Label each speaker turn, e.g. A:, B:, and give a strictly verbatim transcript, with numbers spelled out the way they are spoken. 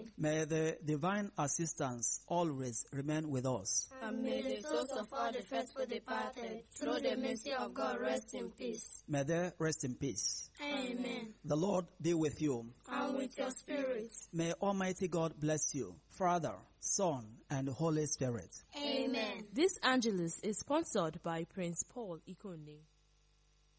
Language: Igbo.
A: Amen.
B: May the divine assistance always remain with us.
A: And may the souls of all the faithful departed, through the mercy of God, rest in peace.
B: May they rest in peace.
A: Amen.
B: The Lord be with you.
A: And with your spirit.
B: May Almighty God bless you, Father, Son, and Holy Spirit.
A: Amen.
C: This Angelus is sponsored by Prince Paul Ikonne.